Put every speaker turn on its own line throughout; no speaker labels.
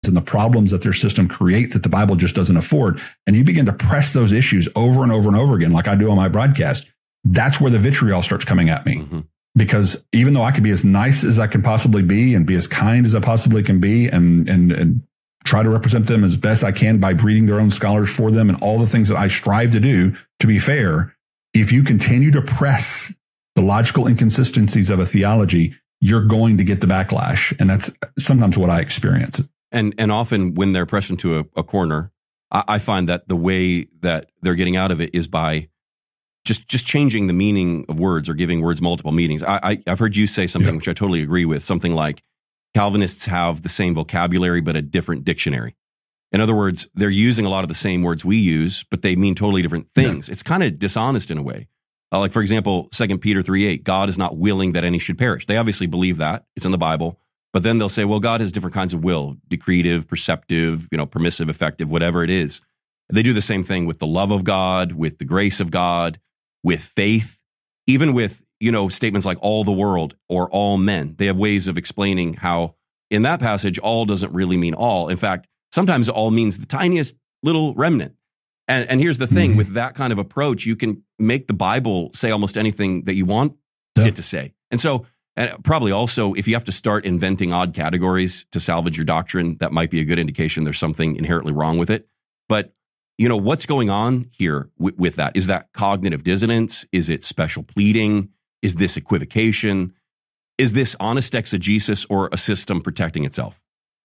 and the problems that their system creates that the Bible just doesn't afford. And you begin to press those issues over and over and over again, like I do on my broadcast. That's where the vitriol starts coming at me. Mm-hmm. Because even though I could be as nice as I can possibly be and be as kind as I possibly can be and try to represent them as best I can by breeding their own scholars for them and all the things that I strive to do to be fair, if you continue to press the logical inconsistencies of a theology, you're going to get the backlash. And that's sometimes what I experience.
And often when they're pressed into a corner, I find that the way that they're getting out of it is by just changing the meaning of words or giving words multiple meanings. I've heard you say something which I totally agree with, something like Calvinists have the same vocabulary but a different dictionary. In other words, they're using a lot of the same words we use, but they mean totally different things. Yeah. It's kind of dishonest in a way. Like, for example, 2 Peter 3:8, God is not willing that any should perish. They obviously believe that. It's in the Bible. But then they'll say, well, God has different kinds of will, decretive, perceptive, permissive, effective, whatever it is. They do the same thing with the love of God, with the grace of God, with faith, even with, statements like all the world or all men. They have ways of explaining how in that passage, all doesn't really mean all. In fact, sometimes all means the tiniest little remnant. And here's the thing, with that kind of approach, you can make the Bible say almost anything that you want it to say. And so probably also, if you have to start inventing odd categories to salvage your doctrine, that might be a good indication there's something inherently wrong with it. But what's going on here with that? Is that cognitive dissonance? Is it special pleading? Is this equivocation? Is this honest exegesis or a system protecting itself?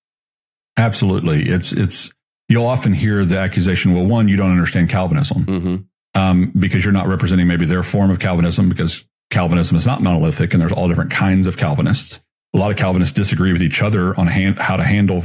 Absolutely. It's you'll often hear the accusation, well, one, you don't understand Calvinism because you're not representing maybe their form of Calvinism, because Calvinism is not monolithic and there's all different kinds of Calvinists. A lot of Calvinists disagree with each other on how to handle,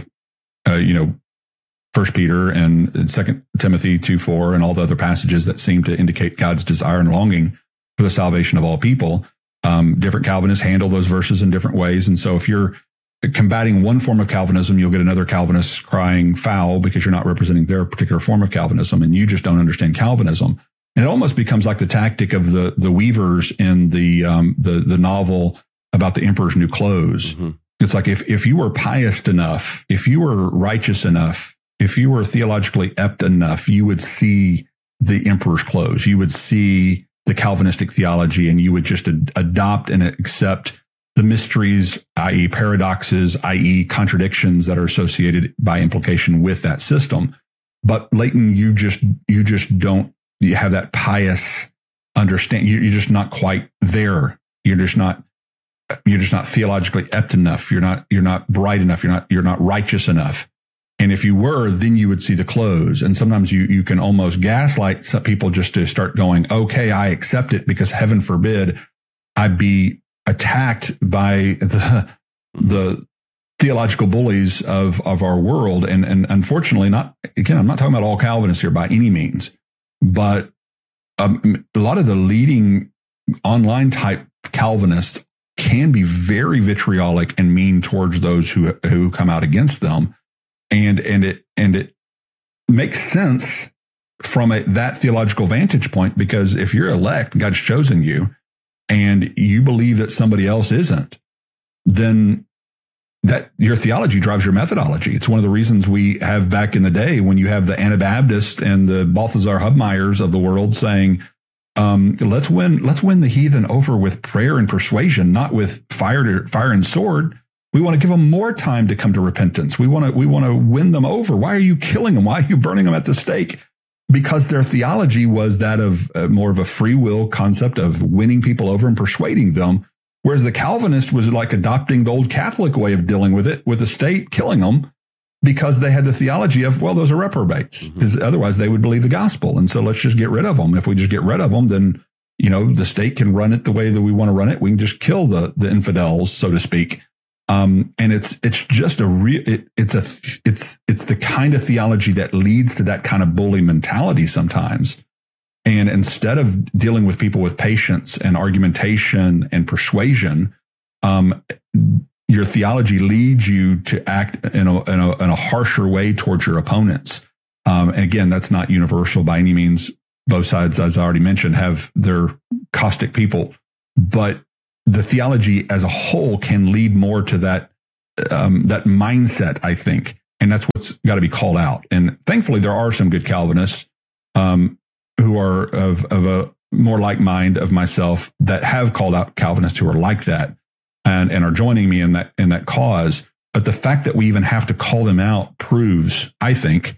1 Peter and 2 Timothy 2:4 and all the other passages that seem to indicate God's desire and longing for the salvation of all people. Different Calvinists handle those verses in different ways. And so if you're combating one form of Calvinism, you'll get another Calvinist crying foul because you're not representing their particular form of Calvinism and you just don't understand Calvinism. And it almost becomes like the tactic of the weavers in the novel about the Emperor's New Clothes. Mm-hmm. It's like if you were pious enough, if you were righteous enough, if you were theologically apt enough, you would see the Emperor's clothes. You would see the Calvinistic theology and you would just adopt and accept the mysteries, i.e. paradoxes, i.e. contradictions that are associated by implication with that system. But Leighton, you just don't, you have that pious understanding. You're just not quite there. You're just not theologically apt enough. You're not bright enough. You're not righteous enough. And if you were, then you would see the clothes. And sometimes you can almost gaslight some people just to start going, okay, I accept it because heaven forbid I be attacked by the theological bullies of our world. And unfortunately, I'm not talking about all Calvinists here by any means, but a lot of the leading online type Calvinists can be very vitriolic and mean towards those who come out against them. And it makes sense from that theological vantage point, because if you're elect, God's chosen you, and you believe that somebody else isn't, then that your theology drives your methodology. It's one of the reasons we have back in the day when you have the Anabaptists and the Balthazar Hubmeyers of the world saying, let's win the heathen over with prayer and persuasion, not with fire and sword. We want to give them more time to come to repentance. We want to win them over. Why are you killing them? Why are you burning them at the stake? Because their theology was that of more of a free will concept of winning people over and persuading them. Whereas the Calvinist was like adopting the old Catholic way of dealing with it, with the state killing them, because they had the theology of, well, those are reprobates, because otherwise they would believe the gospel. And so let's just get rid of them. If we just get rid of them, then, the state can run it the way that we want to run it. We can just kill the infidels, so to speak. And it's just it's the kind of theology that leads to that kind of bully mentality sometimes. And instead of dealing with people with patience and argumentation and persuasion, your theology leads you to act in a harsher way towards your opponents. And again, that's not universal by any means. Both sides, as I already mentioned, have their caustic people, but the theology as a whole can lead more to that mindset, I think, And that's what's got to be called out. And thankfully, there are some good Calvinists who are of a more like mind of myself that have called out Calvinists who are like that and are joining me in that cause. But the fact that we even have to call them out proves, I think,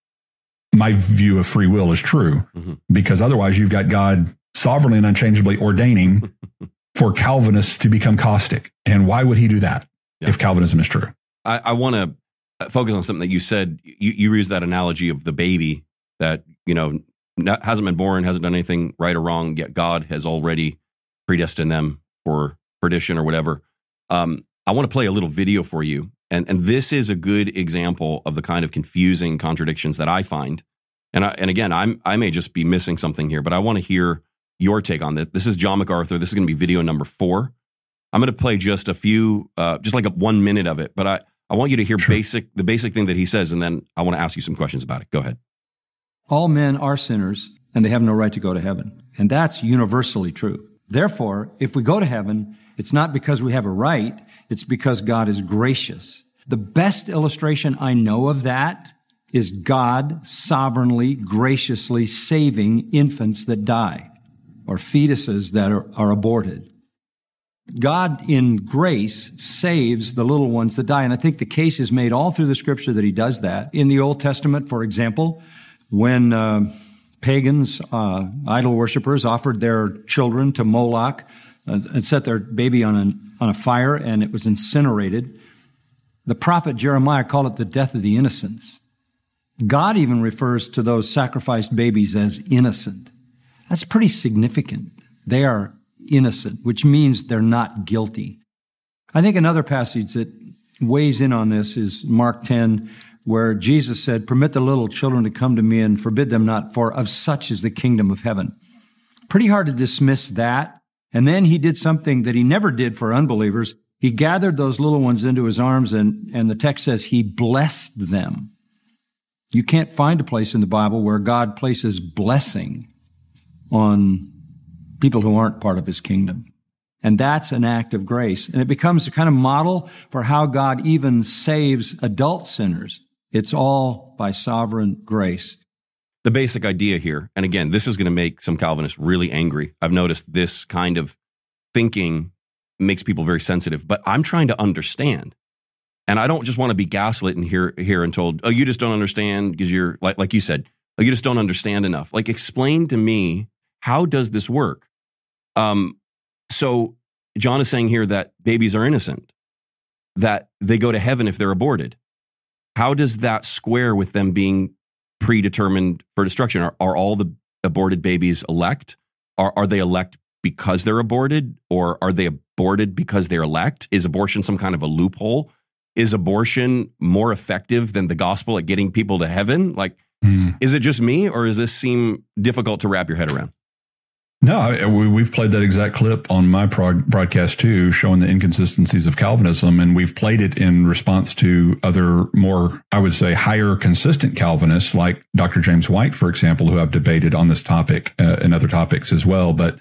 my view of free will is true, because otherwise you've got God sovereignly and unchangeably ordaining for Calvinists to become caustic. And why would he do that if Calvinism is true?
I want to focus on something that you said. You used that analogy of the baby that, hasn't been born, hasn't done anything right or wrong, yet God has already predestined them for perdition or whatever. I want to play a little video for you. And this is a good example of the kind of confusing contradictions that I find. And again, I may just be missing something here, but I want to hear your take on this. This is John MacArthur. This is going to be video number 4. I'm going to play just a few, just like 1 minute of it. But I want you to hear the basic thing that he says, and then I want to ask you some questions about it. Go ahead.
All men are sinners, and they have no right to go to heaven. And that's universally true. Therefore, if we go to heaven, it's not because we have a right, it's because God is gracious. The best illustration I know of that is God sovereignly, graciously saving infants that die or fetuses that are aborted. God, in grace, saves the little ones that die. And I think the case is made all through the Scripture that he does that. In the Old Testament, for example, when pagans, idol worshipers, offered their children to Moloch and set their baby on a fire, and it was incinerated, the prophet Jeremiah called it the death of the innocents. God even refers to those sacrificed babies as innocent. That's pretty significant. They are innocent, which means they're not guilty. I think another passage that weighs in on this is Mark 10, where Jesus said, "Permit the little children to come to me and forbid them not, for of such is the kingdom of heaven." Pretty hard to dismiss that. And then he did something that he never did for unbelievers. He gathered those little ones into his arms, and the text says he blessed them. You can't find a place in the Bible where God places blessing on people who aren't part of his kingdom. And that's an act of grace. And it becomes a kind of model for how God even saves adult sinners. It's all by sovereign grace.
The basic idea here, and again, this is going to make some Calvinists really angry. I've noticed this kind of thinking makes people very sensitive, but I'm trying to understand. And I don't just want to be gaslit here and told, oh, you just don't understand because you're, like you said, oh, you just don't understand enough. Like, explain to me, how does this work? So John is saying here that babies are innocent, that they go to heaven if they're aborted. How does that square with them being predetermined for destruction? Are all the aborted babies elect? Are they elect because they're aborted, or are they aborted because they're elect? Is abortion some kind of a loophole? Is abortion more effective than the gospel at getting people to heaven? Like, is it just me, or does this seem difficult to wrap your head around?
No, we've played that exact clip on my broadcast too, showing the inconsistencies of Calvinism, and we've played it in response to other more, I would say, higher consistent Calvinists like Dr. James White, for example, who I've debated on this topic and other topics as well. But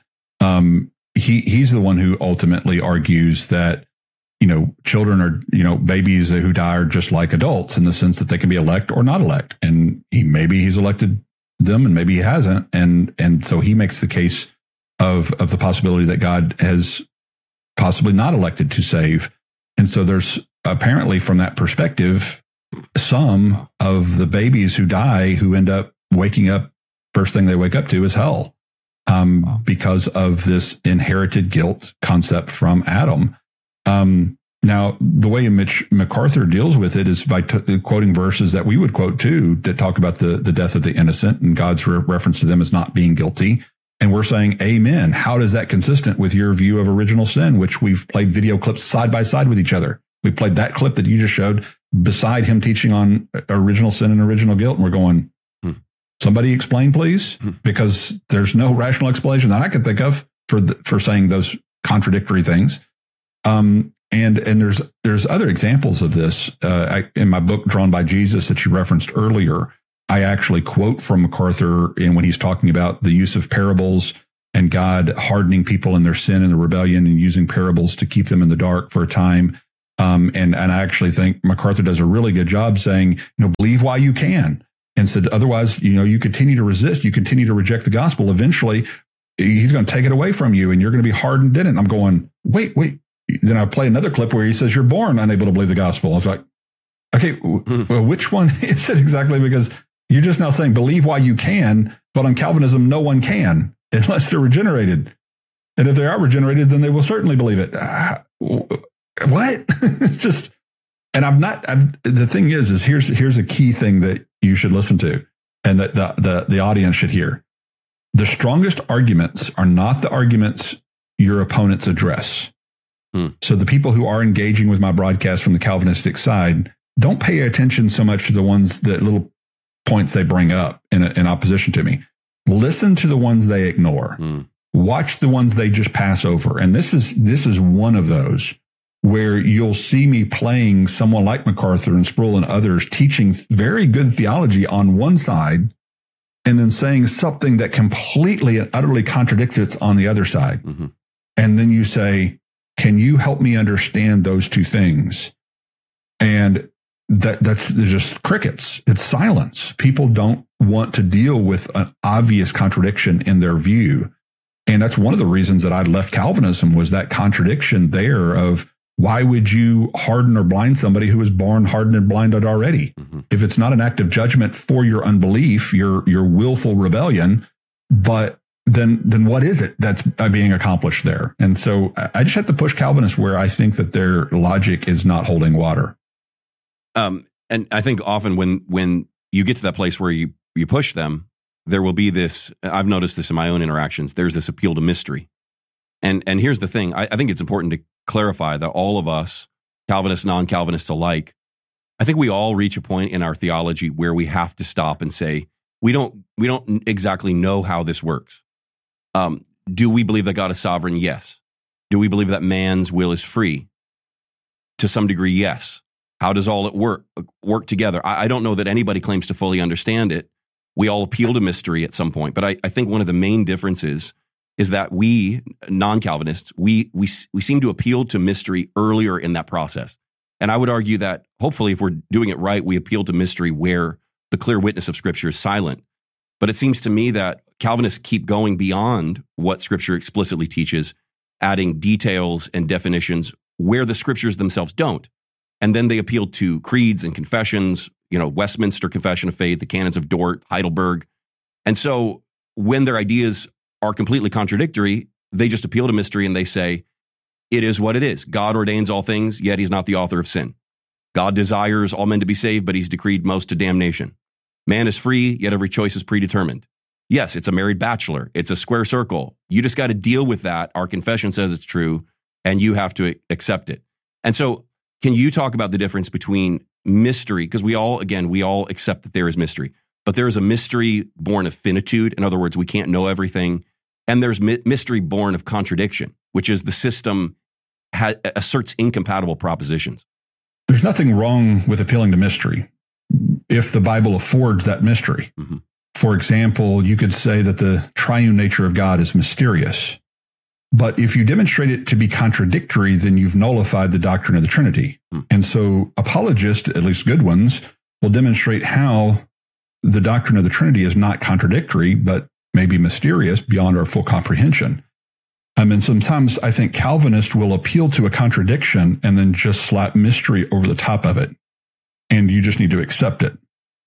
he's the one who ultimately argues that, children are, babies who die are just like adults in the sense that they can be elect or not elect. And maybe he's elected them and maybe he hasn't. And so he makes the case of the possibility that God has possibly not elected to save. And so there's apparently, from that perspective, some of the babies who die who end up waking up, first thing they wake up to is hell, because of this inherited guilt concept from Adam. Now, the way in which MacArthur deals with it is by quoting verses that we would quote too, that talk about the death of the innocent and God's reference to them as not being guilty. And we're saying, amen. How is that consistent with your view of original sin, which we've played video clips side by side with each other? We played that clip that you just showed beside him teaching on original sin and original guilt. And we're going, somebody explain, please, because there's no rational explanation that I can think of for saying those contradictory things. And there's other examples of this. In my book, Drawn by Jesus, that you referenced earlier, I actually quote from MacArthur when he's talking about the use of parables and God hardening people in their sin and their rebellion and using parables to keep them in the dark for a time. And I actually think MacArthur does a really good job saying, believe while you can. And said, otherwise, you continue to resist, you continue to reject the gospel. Eventually, he's going to take it away from you and you're going to be hardened in it. And I'm going, wait. Then I play another clip where he says, you're born unable to believe the gospel. I was like, okay, well, which one is it exactly? Because you're just now saying believe while you can, but on Calvinism, no one can unless they're regenerated. And if they are regenerated, then they will certainly believe it. What? It's just, and the thing is here's a key thing that you should listen to and that the audience should hear. The strongest arguments are not the arguments your opponents address. So the people who are engaging with my broadcast from the Calvinistic side, don't pay attention so much to the little points they bring up in opposition to me. Listen to the ones they ignore. Watch the ones they just pass over. And this is one of those where you'll see me playing someone like MacArthur and Sproul and others teaching very good theology on one side and then saying something that completely and utterly contradicts it on the other side. Mm-hmm. And then you say, can you help me understand those two things? And that's just crickets. It's silence. People don't want to deal with an obvious contradiction in their view. And that's one of the reasons that I left Calvinism, was that contradiction there of, why would you harden or blind somebody who was born hardened and blinded already? Mm-hmm. If it's not an act of judgment for your unbelief, your willful rebellion, but then what is it that's being accomplished there? And so I just have to push Calvinists where I think that their logic is not holding water.
And I think often when you get to that place where you push them, there will be this, I've noticed this in my own interactions, there's this appeal to mystery. And here's the thing, I think it's important to clarify that all of us, Calvinists, non-Calvinists alike, I think we all reach a point in our theology where we have to stop and say, we don't exactly know how this works. Do we believe that God is sovereign? Yes. Do we believe that man's will is free? To some degree, yes. How does all it work together? I don't know that anybody claims to fully understand it. We all appeal to mystery at some point. But I think one of the main differences is that we, non-Calvinists, we seem to appeal to mystery earlier in that process. And I would argue that hopefully if we're doing it right, we appeal to mystery where the clear witness of Scripture is silent. But it seems to me that Calvinists keep going beyond what Scripture explicitly teaches, adding details and definitions where the Scriptures themselves don't. And then they appeal to creeds and confessions, Westminster Confession of Faith, the Canons of Dort, Heidelberg. And so when their ideas are completely contradictory, they just appeal to mystery and they say, it is what it is. God ordains all things, yet he's not the author of sin. God desires all men to be saved, but he's decreed most to damnation. Man is free, yet every choice is predetermined. Yes, it's a married bachelor. It's a square circle. You just got to deal with that. Our confession says it's true, and you have to accept it. And so can you talk about the difference between mystery? Because we all accept that there is mystery, but there is a mystery born of finitude. In other words, we can't know everything. And there's mystery born of contradiction, which is the system asserts incompatible propositions.
There's nothing wrong with appealing to mystery if the Bible affords that mystery. Mm-hmm. For example, you could say that the triune nature of God is mysterious. But if you demonstrate it to be contradictory, then you've nullified the doctrine of the Trinity. And so apologists, at least good ones, will demonstrate how the doctrine of the Trinity is not contradictory, but maybe mysterious beyond our full comprehension. And sometimes I think Calvinists will appeal to a contradiction and then just slap mystery over the top of it. And you just need to accept it.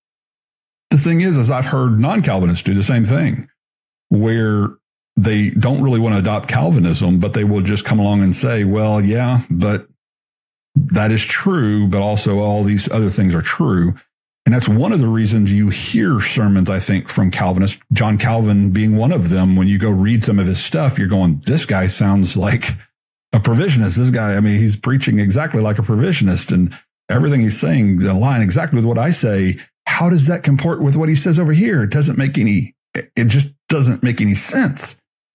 The thing is I've heard non-Calvinists do the same thing, where they don't really want to adopt Calvinism, but they will just come along and say, well, yeah, but that is true, but also all these other things are true. And that's one of the reasons you hear sermons, I think, from Calvinists, John Calvin being one of them. When you go read some of his stuff, you're going, this guy sounds like a provisionist. This guy, he's preaching exactly like a provisionist, and everything he's saying is in line exactly with what I say. How does that comport with what he says over here? It just doesn't make any sense.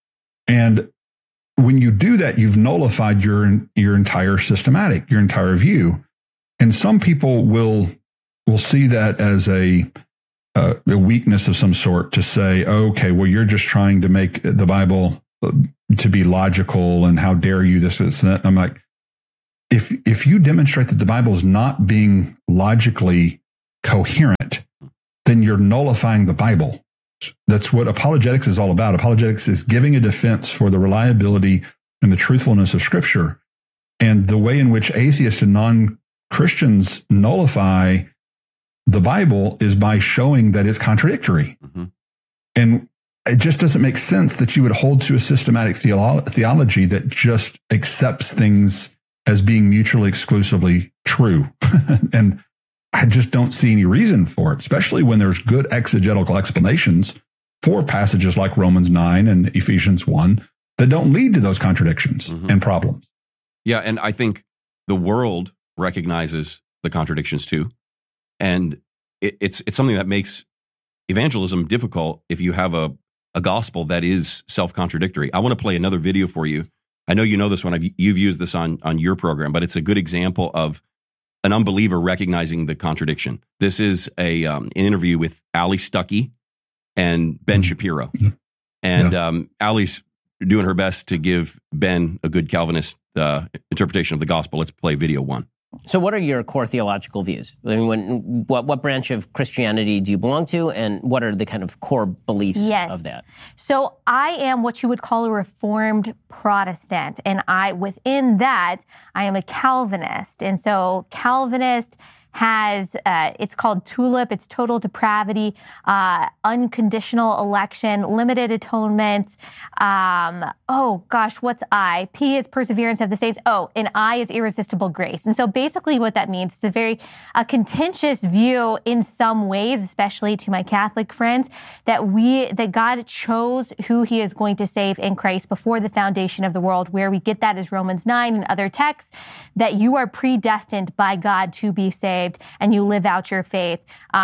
And when you do that, you've nullified your entire systematic, your entire view. And some people will see that as a weakness of some sort, to say, okay, well, you're just trying to make the Bible to be logical, and how dare you this and that. And I'm like, if you demonstrate that the Bible is not being logically coherent, then you're nullifying the Bible. That's what apologetics is all about. Apologetics is giving a defense for the reliability and the truthfulness of Scripture. And the way in which atheists and non-Christians nullify the Bible is by showing that it's contradictory. Mm-hmm. And it just doesn't make sense that you would hold to a systematic theology that just accepts things as being mutually exclusively true. And I just don't see any reason for it, especially when there's good exegetical explanations for passages like Romans 9 and Ephesians 1 that don't lead to those contradictions and problems.
Yeah, and I think the world recognizes the contradictions too. And it's something that makes evangelism difficult if you have a gospel that is self-contradictory. I want to play another video for you. I know you know this one. You've used this on your program, but it's a good example of an unbeliever recognizing the contradiction. This is an interview with Ali Stuckey and Ben Shapiro. And Ali's doing her best to give Ben a good Calvinist interpretation of the gospel. Let's play video 1.
So what are your core theological views? I mean, what branch of Christianity do you belong to, and what are the kind of core beliefs of that?
So I am what you would call a Reformed Protestant, and within that, I am a Calvinist. And so Calvinist has, it's called TULIP, it's total depravity, unconditional election, limited atonement. What's I? P is perseverance of the saints. And I is irresistible grace. And so basically what that means, it's a very contentious view in some ways, especially to my Catholic friends, that God chose who he is going to save in Christ before the foundation of the world. Where we get that is Romans 9 and other texts, that you are predestined by God to be saved. And you live out your faith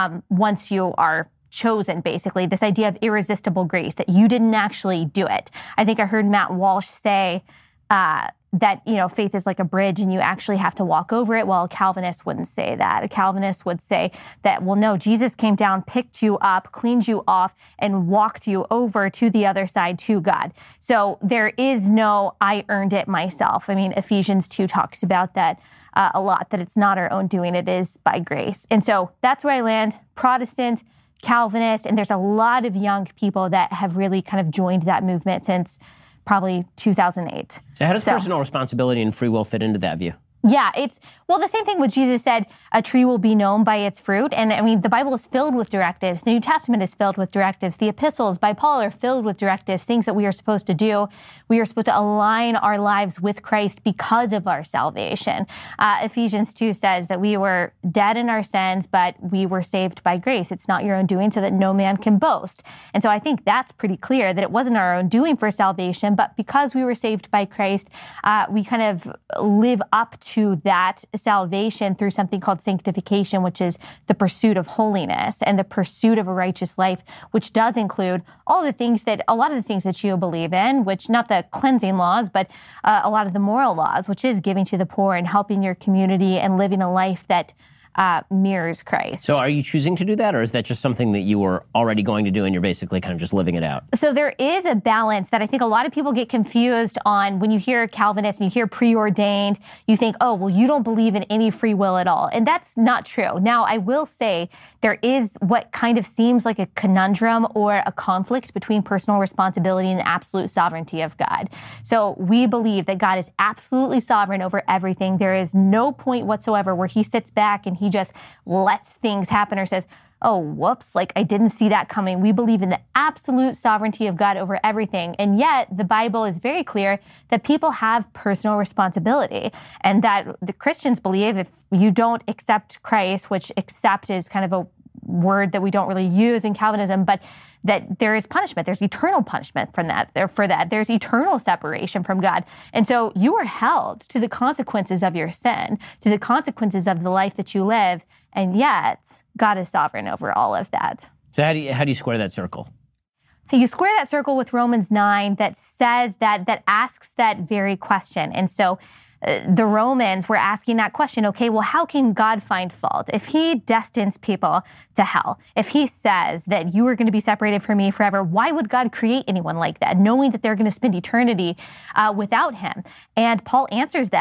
once you are chosen, basically. This idea of irresistible grace, that you didn't actually do it. I think I heard Matt Walsh say that, faith is like a bridge and you actually have to walk over it. Well, a Calvinist wouldn't say that. A Calvinist would say that, well, no, Jesus came down, picked you up, cleaned you off, and walked you over to the other side to God. So there is no, I earned it myself. I mean, Ephesians 2 talks about that a lot, that it's not our own doing, it is by grace. And so that's where I land, Protestant, Calvinist, and there's a lot of young people that have really kind of joined that movement since probably 2008.
So how does personal responsibility and free will fit into that view?
Yeah, the same thing what Jesus said, a tree will be known by its fruit. And I mean, the Bible is filled with directives. The New Testament is filled with directives. The epistles by Paul are filled with directives, things that we are supposed to do. We are supposed to align our lives with Christ because of our salvation. Ephesians 2 says that we were dead in our sins, but we were saved by grace. It's not your own doing, so that no man can boast. And so I think that's pretty clear, that it wasn't our own doing for salvation, but because we were saved by Christ, we kind of live up to that salvation through something called sanctification, which is the pursuit of holiness and the pursuit of a righteous life, which does include a lot of the things that you believe in, which not the cleansing laws, but a lot of the moral laws, which is giving to the poor and helping your community and living a life that mirrors Christ.
So are you choosing to do that, or is that just something that you were already going to do and you're basically kind of just living it out?
So there is a balance that I think a lot of people get confused on. When you hear Calvinist and you hear preordained, you think, oh, well, you don't believe in any free will at all. And that's not true. Now, I will say there is what kind of seems like a conundrum or a conflict between personal responsibility and the absolute sovereignty of God. So we believe that God is absolutely sovereign over everything. There is no point whatsoever where he sits back and he just lets things happen or says, oh, whoops, like I didn't see that coming. We believe in the absolute sovereignty of God over everything. And yet the Bible is very clear that people have personal responsibility, and that the Christians believe if you don't accept Christ, which accept is kind of a word that we don't really use in Calvinism, but that there is punishment. There's eternal punishment for that. There's eternal separation from God. And so you are held to the consequences of your sin, to the consequences of the life that you live, and yet God is sovereign over all of that.
So how do you square that circle?
You square that circle with Romans 9 that says that asks that very question. And so the Romans were asking that question, okay, well, how can God find fault? If he destines people to hell, if he says that you are going to be separated from me forever, why would God create anyone like that, knowing that they're going to spend eternity without him? And Paul answers that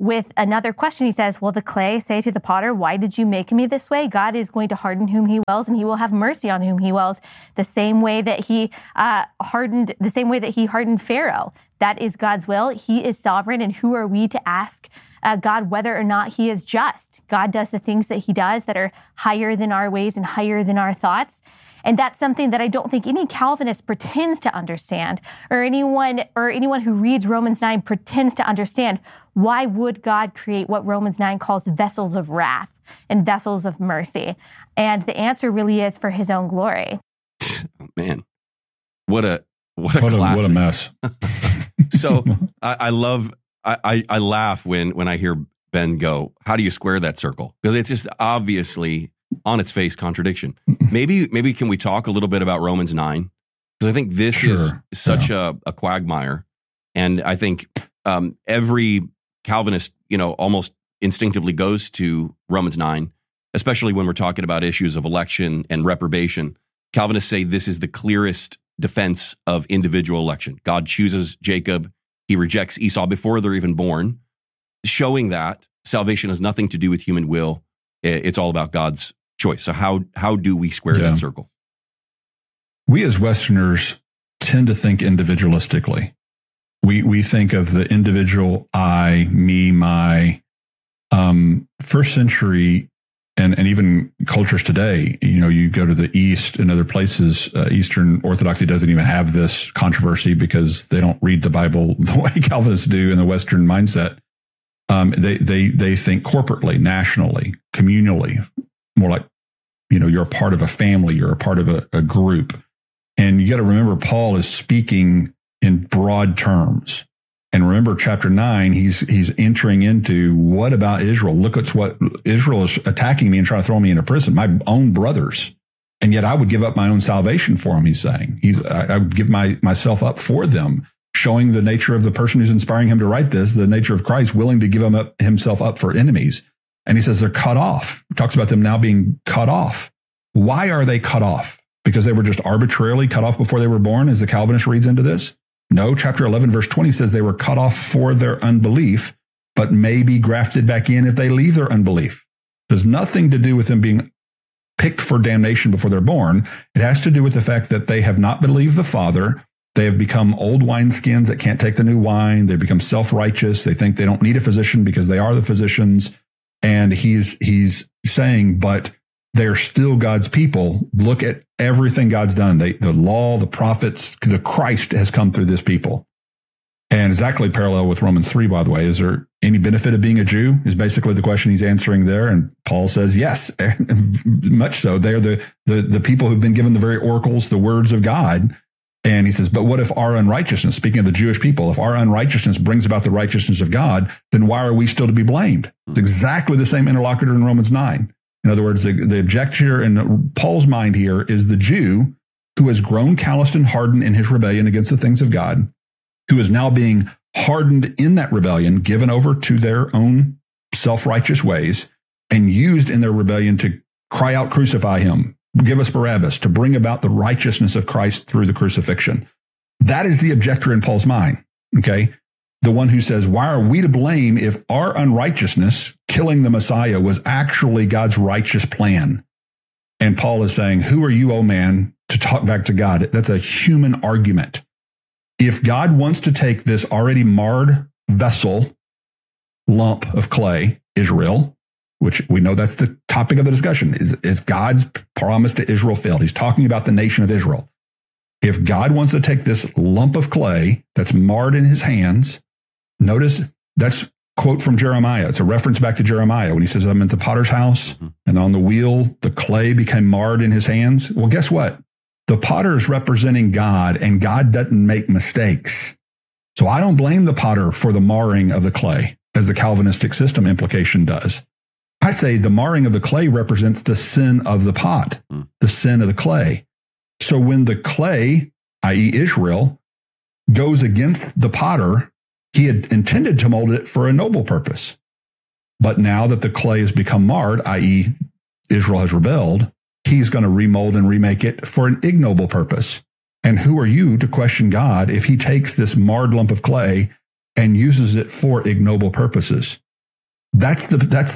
with another question. He says, will the clay say to the potter, why did you make me this way? God is going to harden whom he wills, and he will have mercy on whom he wills, the same way that he hardened Pharaoh. That is God's will. He is sovereign, and who are we to ask God whether or not he is just? God does the things that he does that are higher than our ways and higher than our thoughts. And that's something that I don't think any Calvinist pretends to understand, or anyone who reads Romans 9 pretends to understand. Why would God create what Romans 9 calls vessels of wrath and vessels of mercy? And the answer really is for his own glory.
Man, what a classic.
What a mess.
So I laugh when I hear Ben go, how do you square that circle? Because it's just obviously on its face contradiction. Maybe can we talk a little bit about Romans 9? Because I think this is such a quagmire. And I think every Calvinist, almost instinctively goes to Romans 9, especially when we're talking about issues of election and reprobation. Calvinists say this is the clearest defense of individual election. God chooses Jacob. He rejects Esau before they're even born, showing that salvation has nothing to do with human will. It's all about God's choice. So how do we square that circle?
We as Westerners tend to think individualistically. We think of the individual I, me, my. First century and even cultures today, you go to the East and other places, Eastern Orthodoxy doesn't even have this controversy because they don't read the Bible the way Calvinists do in the Western mindset. They think corporately, nationally, communally, more like, you're a part of a family, you're a part of a group. And you got to remember, Paul is speaking in broad terms. And remember, chapter 9, he's entering into, what about Israel? Look at what Israel is attacking me and trying to throw me into prison, my own brothers. And yet I would give up my own salvation for them, he's saying. I would give myself up for them, showing the nature of the person who's inspiring him to write this, the nature of Christ, willing to give himself up for enemies. And he says they're cut off. He talks about them now being cut off. Why are they cut off? Because they were just arbitrarily cut off before they were born, as the Calvinist reads into this? No, chapter 11, verse 20 says they were cut off for their unbelief, but may be grafted back in if they leave their unbelief. It has nothing to do with them being picked for damnation before they're born. It has to do with the fact that they have not believed the Father. They have become old wineskins that can't take the new wine. They become self-righteous. They think they don't need a physician because they are the physicians. And he's saying, but they're still God's people. Look at everything God's done. The law, the prophets, the Christ has come through this people. And exactly parallel with Romans 3, by the way. Is there any benefit of being a Jew? Is basically the question he's answering there. And Paul says, yes, much so. They're the people who've been given the very oracles, the words of God. And he says, but what if our unrighteousness, speaking of the Jewish people, if our unrighteousness brings about the righteousness of God, then why are we still to be blamed? It's exactly the same interlocutor in Romans 9. In other words, the objector in Paul's mind here is the Jew who has grown calloused and hardened in his rebellion against the things of God, who is now being hardened in that rebellion, given over to their own self-righteous ways, and used in their rebellion to cry out, crucify him, give us Barabbas, to bring about the righteousness of Christ through the crucifixion. That is the objector in Paul's mind, okay? The one who says, why are we to blame if our unrighteousness, killing the Messiah, was actually God's righteous plan? And Paul is saying, who are you, oh man, to talk back to God? That's a human argument. If God wants to take this already marred vessel, lump of clay, Israel, which we know that's the topic of the discussion, is God's promise to Israel failed? He's talking about the nation of Israel. If God wants to take this lump of clay that's marred in his hands, notice that's quote from Jeremiah. It's a reference back to Jeremiah when he says, I'm at the potter's house, and on the wheel, the clay became marred in his hands. Well, guess what? The potter is representing God, and God doesn't make mistakes. So I don't blame the potter for the marring of the clay, as the Calvinistic system implication does. I say the marring of the clay represents the sin of the pot, the sin of the clay. So when the clay, i.e. Israel, goes against the potter, he had intended to mold it for a noble purpose. But now that the clay has become marred, i.e. Israel has rebelled, he's going to remold and remake it for an ignoble purpose. And who are you to question God if he takes this marred lump of clay and uses it for ignoble purposes? That's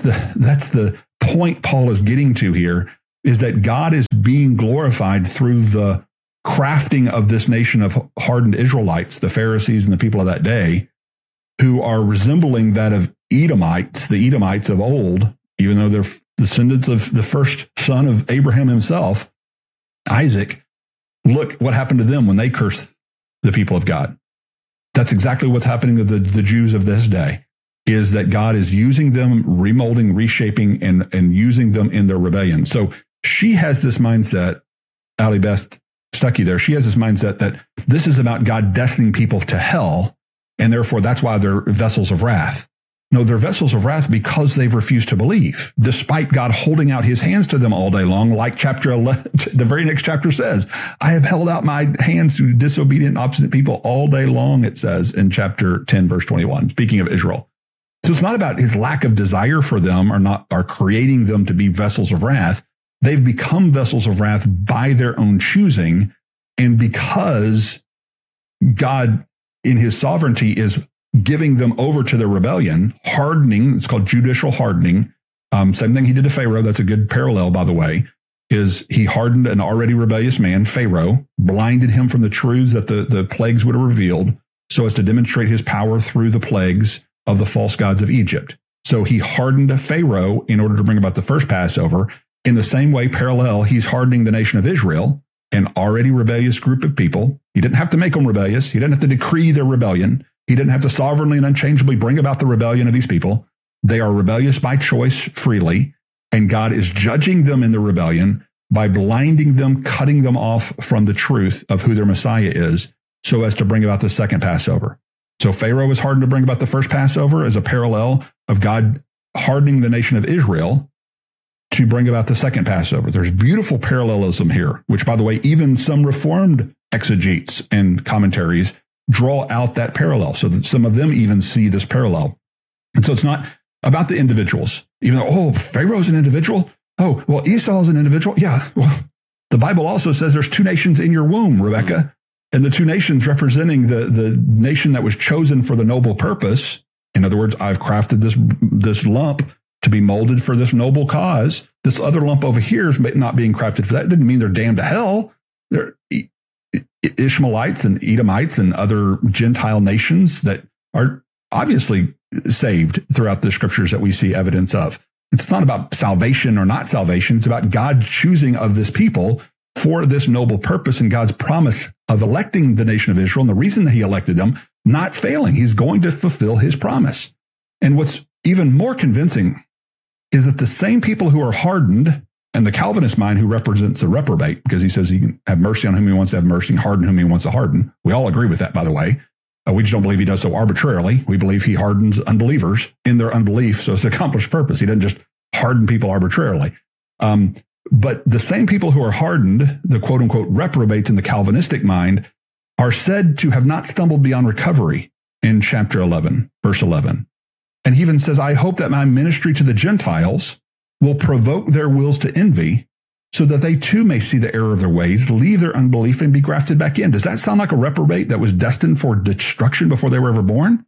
the point Paul is getting to here, is that God is being glorified through the crafting of this nation of hardened Israelites, the Pharisees and the people of that day, who are resembling that of Edomites, the Edomites of old, even though they're descendants of the first son of Abraham himself, Isaac. Look what happened to them when they cursed the people of God. That's exactly what's happening to the Jews of this day, is that God is using them, remolding, reshaping, and using them in their rebellion. So she has this mindset, Allie Beth Stuckey there, she has this mindset that this is about God destining people to hell, and therefore that's why they're vessels of wrath. No, they're vessels of wrath because they've refused to believe, despite God holding out his hands to them all day long, like chapter 11, the very next chapter says, I have held out my hands to disobedient and obstinate people all day long, it says in chapter 10, verse 21, speaking of Israel. So it's not about his lack of desire for them or creating them to be vessels of wrath. They've become vessels of wrath by their own choosing. And because God in his sovereignty is giving them over to their rebellion, hardening, it's called judicial hardening. Same thing he did to Pharaoh. That's a good parallel, by the way, is he hardened an already rebellious man, Pharaoh, blinded him from the truths that the plagues would have revealed so as to demonstrate his power through the plagues of the false gods of Egypt. So he hardened Pharaoh in order to bring about the first Passover. In the same way, parallel, he's hardening the nation of Israel, an already rebellious group of people. He didn't have to make them rebellious. He didn't have to decree their rebellion. He didn't have to sovereignly and unchangeably bring about the rebellion of these people. They are rebellious by choice freely, and God is judging them in the rebellion by blinding them, cutting them off from the truth of who their Messiah is, so as to bring about the second Passover. So Pharaoh was hardened to bring about the first Passover as a parallel of God hardening the nation of Israel to bring about the second Passover. There's beautiful parallelism here, which, by the way, even some Reformed exegetes and commentaries draw out that parallel, so that some of them even see this parallel. And so it's not about the individuals, even though, Pharaoh's an individual. Oh, well, Esau's an individual. Yeah, well, the Bible also says there's two nations in your womb, Rebecca, and the two nations representing the nation that was chosen for the noble purpose. In other words, I've crafted this lump to be molded for this noble cause. This other lump over here is not being crafted for that. It didn't mean they're damned to hell. They're Ishmaelites and Edomites and other Gentile nations that are obviously saved throughout the scriptures that we see evidence of. It's not about salvation or not salvation. It's about God choosing of this people for this noble purpose and God's promise of electing the nation of Israel. And the reason that he elected them, not failing. He's going to fulfill his promise. And what's even more convincing is that the same people who are hardened, and the Calvinist mind who represents the reprobate, because he says he can have mercy on whom he wants to have mercy and harden whom he wants to harden. We all agree with that, by the way. We just don't believe he does so arbitrarily. We believe he hardens unbelievers in their unbelief so as to accomplish purpose. He doesn't just harden people arbitrarily. But the same people who are hardened, the quote unquote reprobates in the Calvinistic mind, are said to have not stumbled beyond recovery in chapter 11, verse 11. And he even says, I hope that my ministry to the Gentiles will provoke their wills to envy so that they too may see the error of their ways, leave their unbelief, and be grafted back in. Does that sound like a reprobate that was destined for destruction before they were ever born?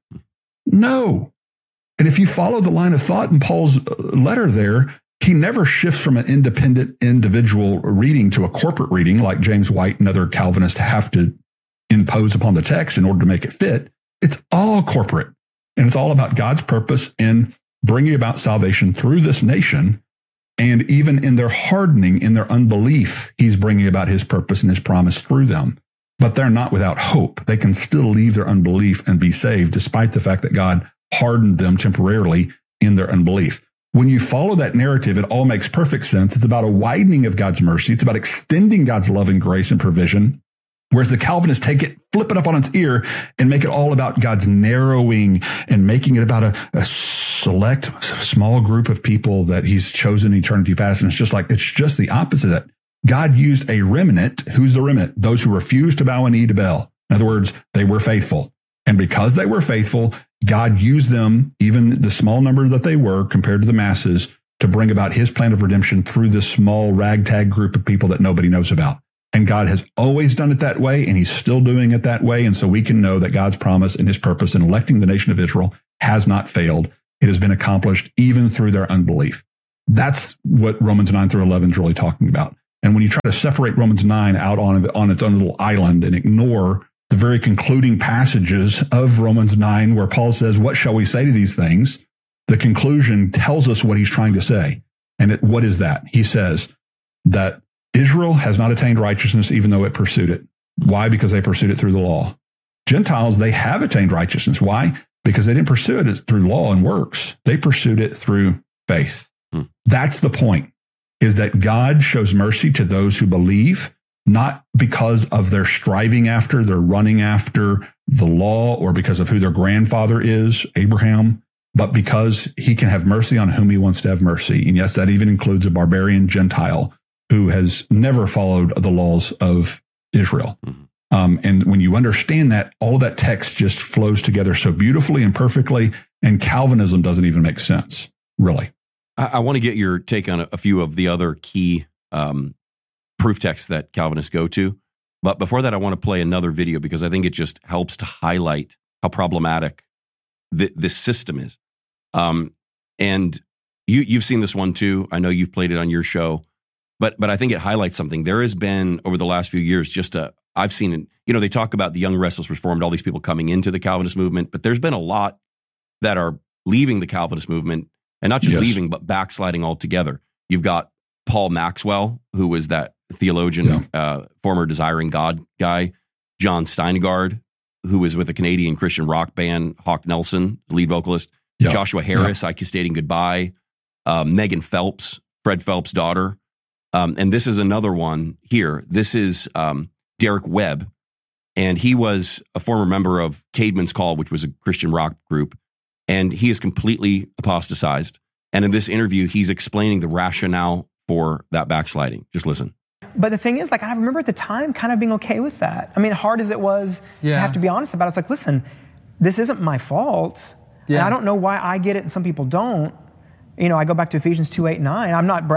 No. And if you follow the line of thought in Paul's letter there, he never shifts from an independent individual reading to a corporate reading like James White and other Calvinists have to impose upon the text in order to make it fit. It's all corporate. And it's all about God's purpose in bringing about salvation through this nation. And even in their hardening, in their unbelief, he's bringing about his purpose and his promise through them. But they're not without hope. They can still leave their unbelief and be saved, despite the fact that God hardened them temporarily in their unbelief. When you follow that narrative, it all makes perfect sense. It's about a widening of God's mercy. It's about extending God's love and grace and provision. Whereas the Calvinists take it, flip it up on its ear, and make it all about God's narrowing and making it about a select, small group of people that he's chosen eternity past. And it's just the opposite of that. God used a remnant. Who's the remnant? Those who refused to bow a knee to Baal. In other words, they were faithful. And because they were faithful, God used them, even the small number that they were compared to the masses, to bring about his plan of redemption through this small ragtag group of people that nobody knows about. And God has always done it that way, and he's still doing it that way. And so we can know that God's promise and his purpose in electing the nation of Israel has not failed. It has been accomplished even through their unbelief. That's what Romans 9 through 11 is really talking about. And when you try to separate Romans 9 out on its own little island and ignore the very concluding passages of Romans 9, where Paul says, what shall we say to these things? The conclusion tells us what he's trying to say. And what is that? He says that Israel has not attained righteousness even though it pursued it. Why? Because they pursued it through the law. Gentiles, they have attained righteousness. Why? Because they didn't pursue it through law and works. They pursued it through faith. That's the point, is that God shows mercy to those who believe, not because of their striving after, their running after the law, or because of who their grandfather is, Abraham, but because he can have mercy on whom he wants to have mercy. And yes, that even includes a barbarian Gentile who has never followed the laws of Israel. And when you understand that, all that text just flows together so beautifully and perfectly, and Calvinism doesn't even make sense, really.
I want to get your take on a few of the other key proof texts that Calvinists go to. But before that, I want to play another video because I think it just helps to highlight how problematic this system is. And you've seen this one too. I know you've played it on your show. But I think it highlights something. There has been, over the last few years, I've seen, they talk about the Young Restless Reformed, all these people coming into the Calvinist movement, but there's been a lot that are leaving the Calvinist movement. And not just leaving, but backsliding altogether. You've got Paul Maxwell, who was that theologian, former Desiring God guy. John Steingard, who was with a Canadian Christian rock band. Hawk Nelson, lead vocalist. Joshua Harris, I Kissed Dating Goodbye. Megan Phelps, Fred Phelps' daughter. And this is another one here. This is Derek Webb. And he was a former member of Caedmon's Call, which was a Christian rock group. And he is completely apostatized. And in this interview, he's explaining the rationale for that backsliding. Just listen.
But the thing is, I remember at the time kind of being okay with that. I mean, hard as it was to have to be honest about it, it's like, listen, this isn't my fault. Yeah. And I don't know why I get it and some people don't. I go back to Ephesians 2:8-9.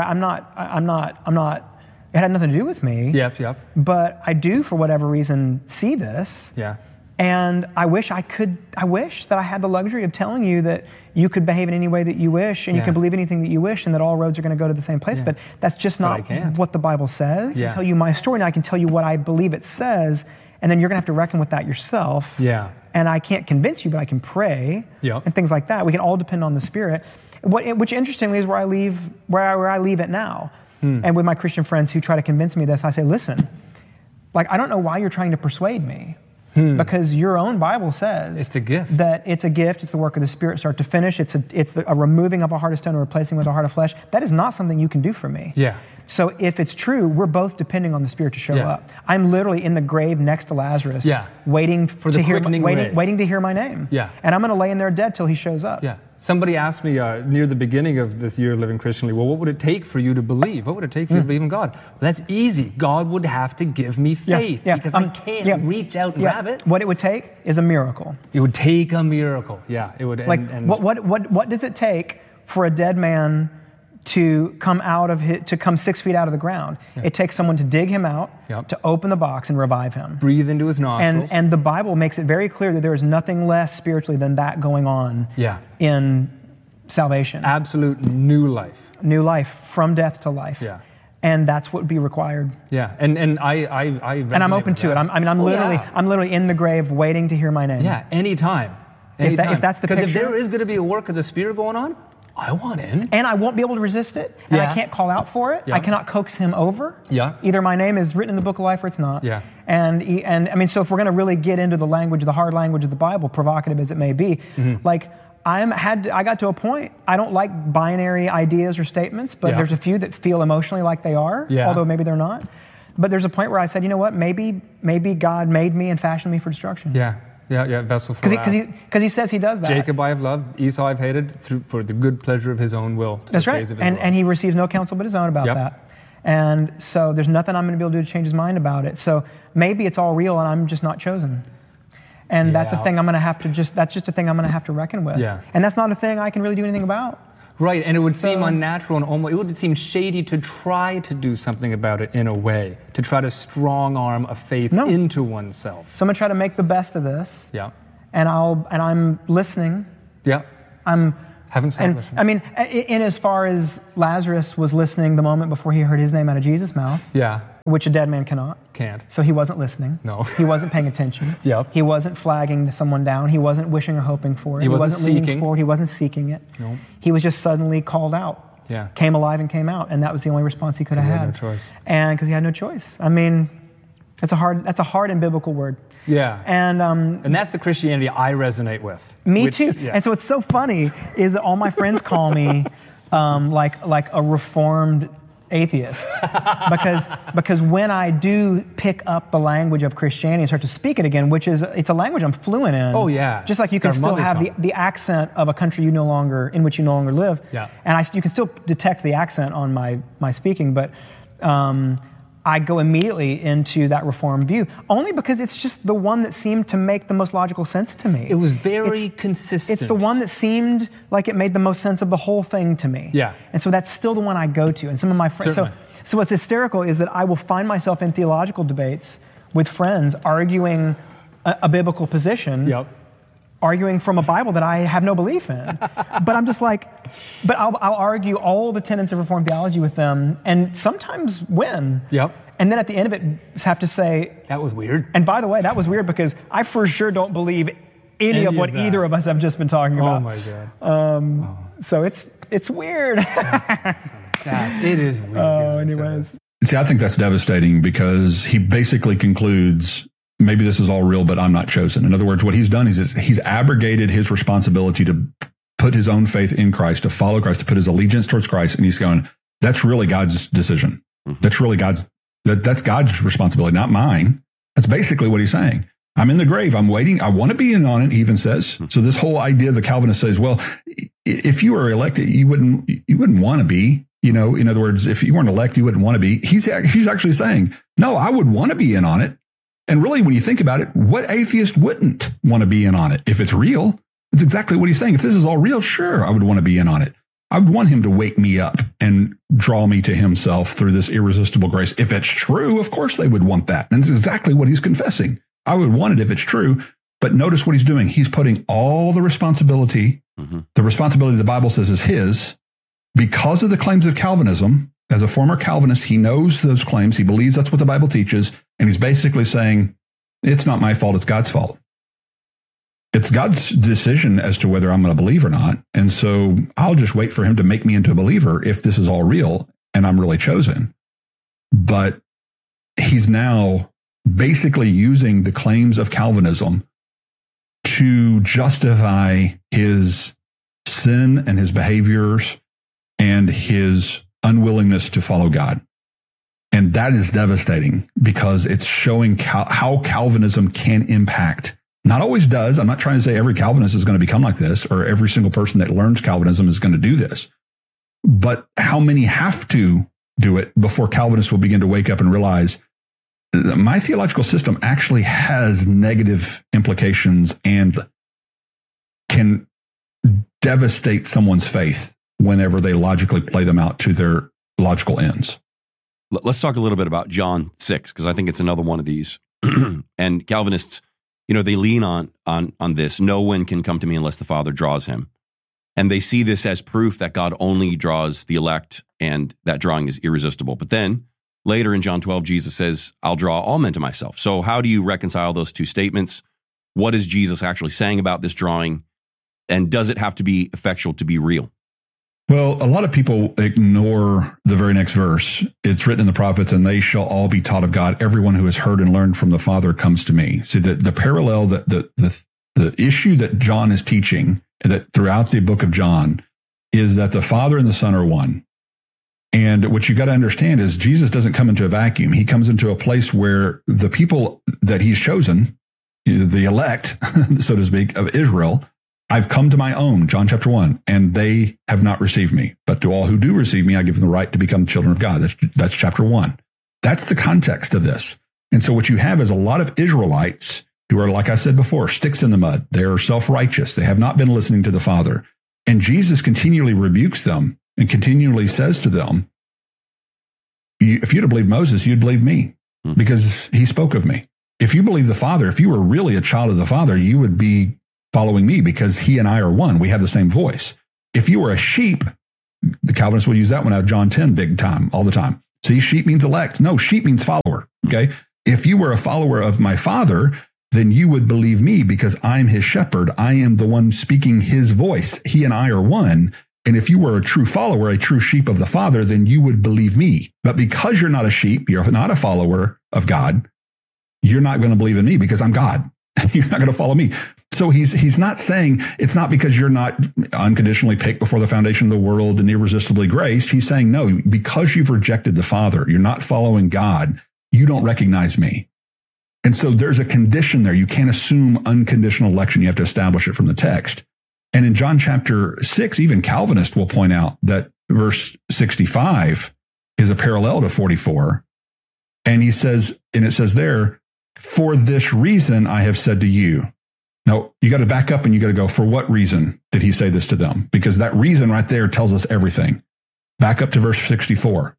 It had nothing to do with me.
Yep.
But I do, for whatever reason, see this.
Yeah.
And I wish that I had the luxury of telling you that you could behave in any way that you wish and you can believe anything that you wish and that all roads are going to go to the same place. But that's just not what the Bible says. I tell you my story and I can tell you what I believe it says, and then you're going to have to reckon with that yourself.
Yeah.
And I can't convince you, but I can pray and things like that. We can all depend on the Spirit. Which interestingly is where I leave it now. And with my Christian friends who try to convince me this, I say, listen, I don't know why you're trying to persuade me. Because your own Bible says
it's a gift.
That it's a gift. It's the work of the Spirit, start to finish. It's a removing of a heart of stone and replacing with a heart of flesh. That is not something you can do for me.
Yeah.
So if it's true, we're both depending on the Spirit to show up. I'm literally in the grave next to Lazarus, waiting to hear my name.
Yeah.
And I'm going to lay in there dead till he shows up.
Yeah. Somebody asked me near the beginning of this year living Christianly, well, what would it take for you to believe? What would it take for you to believe in God? Well, that's easy. God would have to give me faith because I can't reach out and grab it.
What it would take is a miracle.
It would take a miracle. Yeah, it would.
What does it take for a dead man to come 6 feet out of the ground? It takes someone to dig him out, to open the box and revive him.
Breathe into his nostrils.
And the Bible makes it very clear that there is nothing less spiritually than that going on in salvation.
Absolute new life.
New life, from death to life.
Yeah.
And that's what would be required.
Yeah, and I
and I'm open to it. I'm literally in the grave waiting to hear my name.
Yeah, anytime.
If that's the picture.
Because if there is going to be a work of the Spirit going on, I want in.
And I won't be able to resist it. And I can't call out for it. I cannot coax him over.
Yeah.
Either my name is written in the book of life or it's not.
Yeah.
And I mean, so if we're going to really get into the language, the hard language of the Bible, provocative as it may be, I got to a point, I don't like binary ideas or statements, but there's a few that feel emotionally like they are, although maybe they're not. But there's a point where I said, you know what, maybe God made me and fashioned me for destruction.
Yeah, vessel for wrath.
Because he says he does that.
Jacob I have loved, Esau I've hated, for the good pleasure of his own will.
That's right. And he receives no counsel but his own about that. And so there's nothing I'm going to be able to do to change his mind about it. So maybe it's all real and I'm just not chosen. And that's a thing I'm going to have to that's just a thing I'm going to have to reckon with.
Yeah.
And that's not a thing I can really do anything about.
Right, and it would seem unnatural and almost, it would seem shady to try to do something about it in a way, to try to strong arm a faith into oneself.
So I'm going to try to make the best of this.
Yeah.
And I'm listening.
Yeah.
I'm
Haven't stopped listening.
I mean, in as far as Lazarus was listening the moment before he heard his name out of Jesus' mouth.
Yeah.
Which a dead man cannot.
Can't.
So he wasn't listening.
No.
He wasn't paying attention.
Yep.
He wasn't flagging someone down. He wasn't wishing or hoping for it.
He wasn't
leaning
seeking.
forward. He wasn't seeking it.
No.
He was just suddenly called out.
Yeah.
Came alive and came out. And that was the only response he could have had.
He had no choice.
And because he had no choice. I mean, that's a hard and biblical word.
Yeah.
And
that's the Christianity I resonate with.
Me too. Yeah. And so what's so funny is that all my friends call me like a reformed atheist because when I do pick up the language of Christianity and start to speak it again, which is it's a language I'm fluent in.
Oh yeah.
Just like you can still have the accent of a country in which you no longer live.
Yeah.
And you can still detect the accent on my speaking, but I go immediately into that Reformed view, only because it's just the one that seemed to make the most logical sense to me.
It was very consistent.
It's the one that seemed like it made the most sense of the whole thing to me.
Yeah.
And so that's still the one I go to. And some of my friends, so what's hysterical is that I will find myself in theological debates with friends arguing a biblical position.
Yep.
Arguing from a Bible that I have no belief in. But I'm just like, but I'll argue all the tenets of Reformed theology with them and sometimes win.
Yep.
And then at the end of it, have to say...
That was weird.
And by the way, that was weird because I for sure don't believe any of what either of us have just been talking about.
Oh my God.
So it's weird.
It is weird.
Anyways.
See, I think that's devastating because he basically concludes... maybe this is all real, but I'm not chosen. In other words, what he's done is he's abrogated his responsibility to put his own faith in Christ, to follow Christ, to put his allegiance towards Christ. And he's going, that's really God's decision. That's really that's God's responsibility, not mine. That's basically what he's saying. I'm in the grave. I'm waiting. I want to be in on it, he even says. So this whole idea the Calvinist says, well, if you were elected, you wouldn't want to be, in other words, if you weren't elected, you wouldn't want to be. He's actually saying, no, I would want to be in on it. And really, when you think about it, what atheist wouldn't want to be in on it? If it's real, it's exactly what he's saying. If this is all real, sure, I would want to be in on it. I would want him to wake me up and draw me to himself through this irresistible grace. If it's true, of course they would want that. And it's exactly what he's confessing. I would want it if it's true. But notice what he's doing. He's putting all the responsibility the Bible says is his, because of the claims of Calvinism. As a former Calvinist, he knows those claims. He believes that's what the Bible teaches. And he's basically saying, it's not my fault, it's God's fault. It's God's decision as to whether I'm going to believe or not. And so I'll just wait for him to make me into a believer if this is all real and I'm really chosen. But he's now basically using the claims of Calvinism to justify his sin and his behaviors and his unwillingness to follow God. And that is devastating because it's showing how Calvinism can impact. Not always does. I'm not trying to say every Calvinist is going to become like this or every single person that learns Calvinism is going to do this. But how many have to do it before Calvinists will begin to wake up and realize that my theological system actually has negative implications and can devastate someone's faith whenever they logically play them out to their logical ends.
Let's talk a little bit about John 6, because I think it's another one of these. And Calvinists, they lean on this. No one can come to me unless the Father draws him. And they see this as proof that God only draws the elect and that drawing is irresistible. But then later in John 12, Jesus says, I'll draw all men to myself. So how do you reconcile those two statements? What is Jesus actually saying about this drawing? And does it have to be effectual to be real?
Well, a lot of people ignore the very next verse. It's written in the prophets, and they shall all be taught of God. Everyone who has heard and learned from the Father comes to me. See, the parallel, the issue that John is teaching, that throughout the book of John, is that the Father and the Son are one. And what you got to understand is Jesus doesn't come into a vacuum. He comes into a place where the people that he's chosen, the elect, so to speak, of Israel, I've come to my own, John chapter 1, and they have not received me. But to all who do receive me, I give them the right to become children of God. That's chapter 1. That's the context of this. And so what you have is a lot of Israelites who are, like I said before, sticks in the mud. They are self-righteous. They have not been listening to the Father. And Jesus continually rebukes them and continually says to them, if you'd have believed Moses, you'd believe me because he spoke of me. If you believe the Father, if you were really a child of the Father, you would be following me because he and I are one. We have the same voice. if you were a sheep, the Calvinists will use that one out of John 10 big time, all the time. See, sheep means elect. No, sheep means follower. Okay. If you were a follower of my Father, then you would believe me because I'm his shepherd. I am the one speaking his voice. He and I are one. And if you were a true follower, a true sheep of the Father, then you would believe me. But because you're not a sheep, you're not a follower of God, you're not going to believe in me because I'm God. You're not going to follow me. So he's not saying it's not because you're not unconditionally picked before the foundation of the world and irresistibly graced. He's saying, no, because you've rejected the Father, you're not following God, you don't recognize me. And so there's a condition there. You can't assume unconditional election. You have to establish it from the text. And in John chapter 6, even Calvinists will point out that verse 65 is a parallel to 44. And he says, and it says there, for this reason I have said to you. Now, you got to back up and you got to go, for what reason did he say this to them? Because that reason right there tells us everything. Back up to verse 64.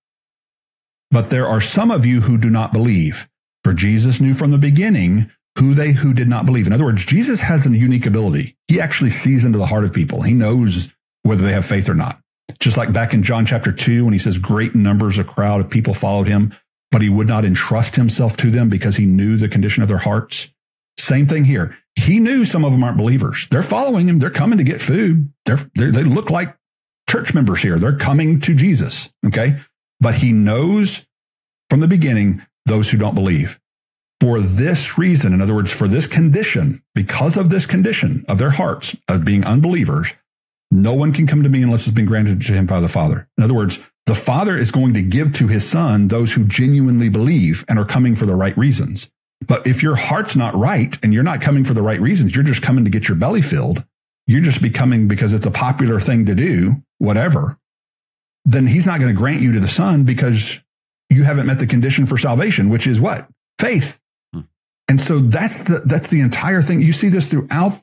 But there are some of you who do not believe, for Jesus knew from the beginning who did not believe. In other words, Jesus has a unique ability. He actually sees into the heart of people. He knows whether they have faith or not. Just like back in John chapter 2, when he says great numbers, a crowd of people followed him, but he would not entrust himself to them because he knew the condition of their hearts. Same thing here. He knew some of them aren't believers. They're following him. They're coming to get food. They look like church members here. They're coming to Jesus. Okay. But he knows from the beginning those who don't believe. For this reason, in other words, for this condition, because of this condition of their hearts of being unbelievers, no one can come to me unless it's been granted to him by the Father. In other words, the Father is going to give to his Son those who genuinely believe and are coming for the right reasons. But if your heart's not right and you're not coming for the right reasons, you're just coming to get your belly filled, you're just becoming because it's a popular thing to do, whatever, then he's not going to grant you to the Son because you haven't met the condition for salvation, which is what? Faith. And so that's the entire thing. You see this throughout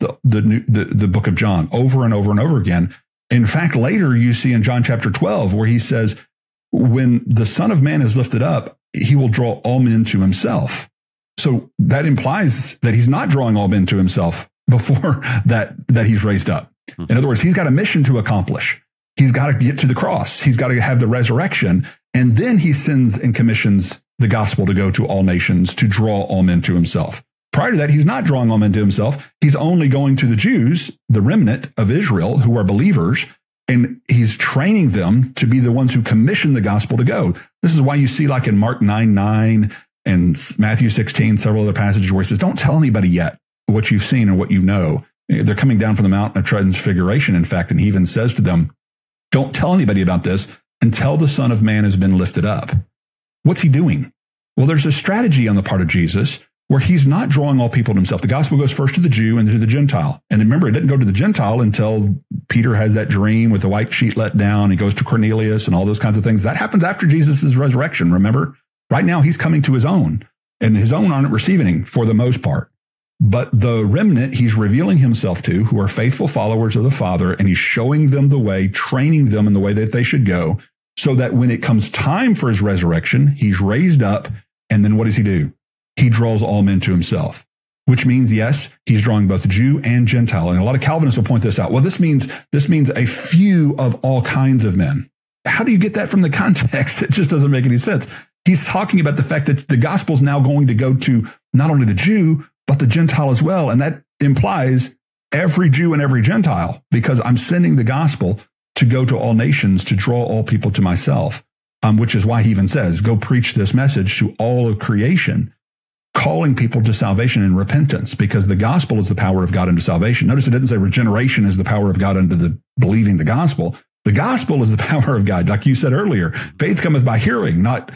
the book of John over and over and over again. In fact, later you see in John chapter 12 where he says, when the Son of Man is lifted up, he will draw all men to himself. So that implies that he's not drawing all men to himself before that he's raised up. In other words, he's got a mission to accomplish. He's got to get to the cross. He's got to have the resurrection. And then he sends and commissions the gospel to go to all nations, to draw all men to himself. Prior to that, he's not drawing all men to himself. He's only going to the Jews, the remnant of Israel, who are believers, and he's training them to be the ones who commission the gospel to go. This is why you see, like in Mark 9:9 and Matthew 16, several other passages where he says, don't tell anybody yet what you've seen or what you know. They're coming down from the mountain of transfiguration, in fact, and he even says to them, don't tell anybody about this until the Son of Man has been lifted up. What's he doing? Well, there's a strategy on the part of Jesus where he's not drawing all people to himself. The gospel goes first to the Jew and to the Gentile. And remember, it didn't go to the Gentile until Peter has that dream with the white sheet let down. He goes to Cornelius and all those kinds of things. That happens after Jesus' resurrection, remember? Right now, he's coming to his own, and his own aren't receiving him for the most part. But the remnant he's revealing himself to, who are faithful followers of the Father, and he's showing them the way, training them in the way that they should go, so that when it comes time for his resurrection, he's raised up. And then what does he do? He draws all men to himself, which means, yes, he's drawing both Jew and Gentile. And a lot of Calvinists will point this out. Well, this means a few of all kinds of men. How do you get that from the context? It just doesn't make any sense. He's talking about the fact that the gospel is now going to go to not only the Jew, but the Gentile as well. And that implies every Jew and every Gentile, because I'm sending the gospel to go to all nations, to draw all people to myself, which is why he even says, go preach this message to all of creation, calling people to salvation and repentance, because the gospel is the power of God unto salvation. Notice it didn't say regeneration is the power of God unto the believing the gospel. The gospel is the power of God. Like you said earlier, faith cometh by hearing, not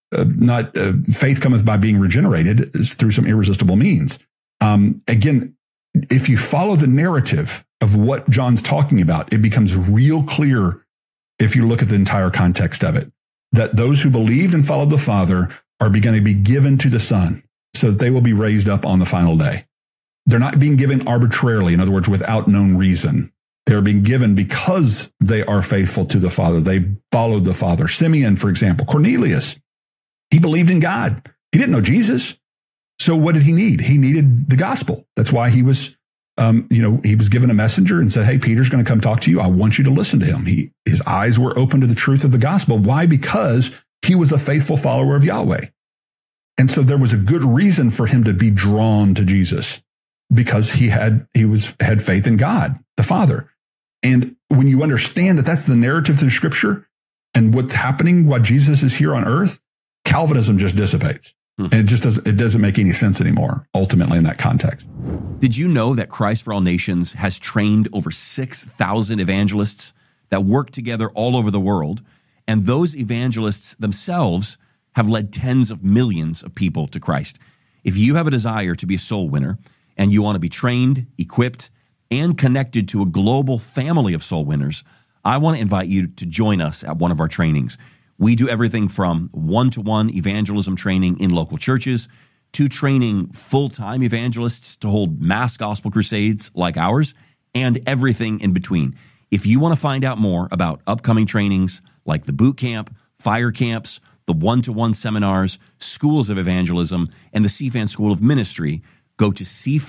faith cometh by being regenerated through some irresistible means. Again, if you follow the narrative of what John's talking about, it becomes real clear if you look at the entire context of it, that those who believed and followed the Father are going to be given to the Son so that they will be raised up on the final day. They're not being given arbitrarily, in other words, without known reason. They're being given because they are faithful to the Father. They followed the Father. Simeon, for example, Cornelius, he believed in God. He didn't know Jesus. So what did he need? He needed the gospel. That's why he was he was given a messenger and said, hey, Peter's going to come talk to you. I want you to listen to him. His eyes were open to the truth of the gospel. Why? Because he was a faithful follower of Yahweh. And so there was a good reason for him to be drawn to Jesus, because he had faith in God, the Father. And when you understand that that's the narrative through Scripture and what's happening while Jesus is here on earth, Calvinism just dissipates. And it doesn't make any sense anymore, ultimately, in that context.
Did you know that Christ for All Nations has trained over 6,000 evangelists that work together all over the world? And those evangelists themselves have led tens of millions of people to Christ. If you have a desire to be a soul winner and you want to be trained, equipped, and connected to a global family of soul winners, I want to invite you to join us at one of our trainings. We do everything from one-to-one evangelism training in local churches to training full-time evangelists to hold mass gospel crusades like ours, and everything in between. If you want to find out more about upcoming trainings like the boot camp, fire camps, the one-to-one seminars, schools of evangelism, and the CFAN School of Ministry, go to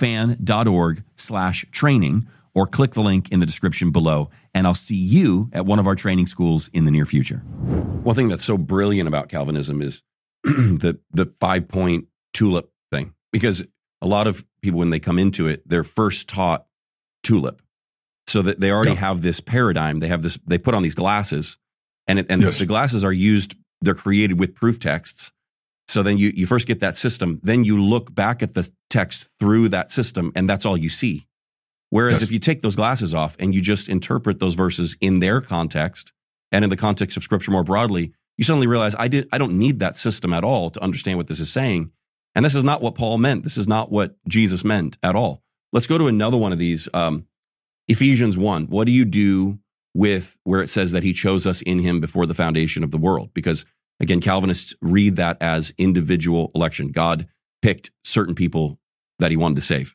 cfan.org/training or click the link in the description below, and I'll see you at one of our training schools in the near future. One thing that's so brilliant about Calvinism is the 5-point tulip thing, because a lot of people, when they come into it, they're first taught tulip, so that they already have this paradigm. They put on these glasses, and the glasses are used. They're created with proof texts. So then you first get that system, then you look back at the text through that system, and that's all you see. Whereas if you take those glasses off and you just interpret those verses in their context and in the context of Scripture more broadly, you suddenly realize I don't need that system at all to understand what this is saying. And this is not what Paul meant. This is not what Jesus meant at all. Let's go to another one of these. Ephesians 1. What do you do with where it says that he chose us in him before the foundation of the world? Because again, Calvinists read that as individual election. God picked certain people that he wanted to save.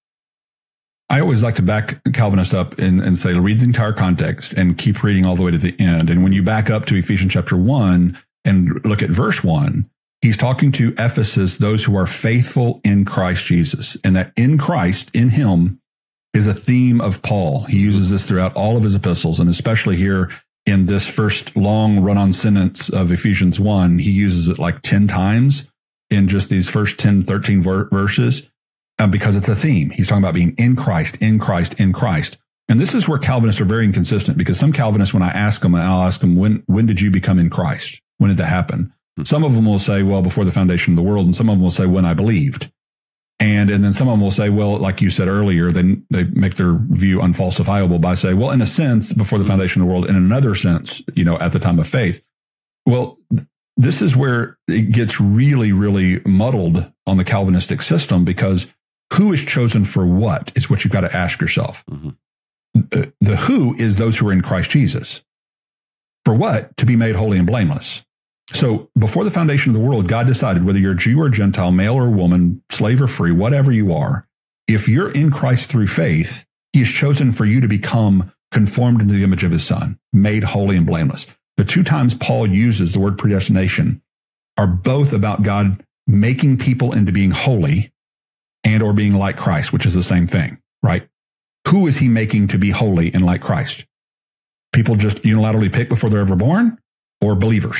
I always like to back Calvinist up and say, read the entire context and keep reading all the way to the end. And when you back up to Ephesians chapter 1 and look at verse 1, he's talking to Ephesus, those who are faithful in Christ Jesus. And that in Christ, in him, is a theme of Paul. He uses this throughout all of his epistles, and especially here in this first long run-on sentence of Ephesians 1, he uses it like 10 times in just these first 10, 13 verses. Because it's a theme. He's talking about being in Christ, in Christ, in Christ. And this is where Calvinists are very inconsistent, because some Calvinists, when I ask them, I'll ask them, when did you become in Christ? When did that happen? Some of them will say, well, before the foundation of the world. And some of them will say, when I believed. And then some of them will say, well, like you said earlier, then they make their view unfalsifiable by saying, well, in a sense, before the foundation of the world, in another sense, at the time of faith. Well, this is where it gets really, really muddled on the Calvinistic system, because who is chosen for what is what you've got to ask yourself. The who is those who are in Christ Jesus. For what? To be made holy and blameless. So before the foundation of the world, God decided whether you're a Jew or Gentile, male or woman, slave or free, whatever you are, if you're in Christ through faith, he has chosen for you to become conformed into the image of his Son, made holy and blameless. The two times Paul uses the word predestination are both about God making people into being holy and or being like Christ, which is the same thing, right? Who is he making to be holy and like Christ? People just unilaterally pick before they're ever born, or believers